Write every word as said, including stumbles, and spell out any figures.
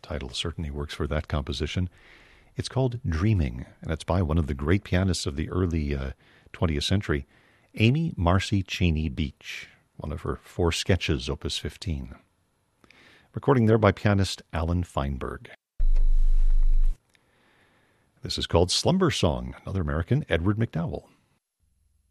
title certainly works for that composition. It's called Dreaming, and it's by one of the great pianists of the early uh, twentieth century, Amy Marcy Cheney Beach, one of her four sketches, Opus fifteen. Recording there by pianist Alan Feinberg. This is called Slumber Song, another American, Edward McDowell.